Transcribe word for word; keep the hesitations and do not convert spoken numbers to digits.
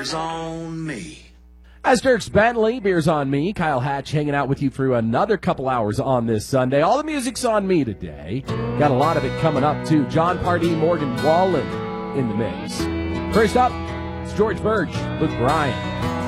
On me. As Dirks Bentley, Beers on Me, Kyle Hatch hanging out with you through another couple hours on this Sunday. All the music's on me today. Got a lot of it coming up, too. John Pardee, Morgan Wallen in the mix. First up, it's George Birch, Luke Bryan.